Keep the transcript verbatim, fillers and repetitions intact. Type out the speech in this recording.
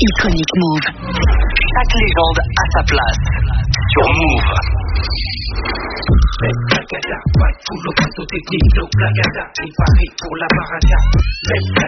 Iconic Move. Chaque légende a sa place sur Move. Pour le bateau technique, le plagada, il parie pour la baraka.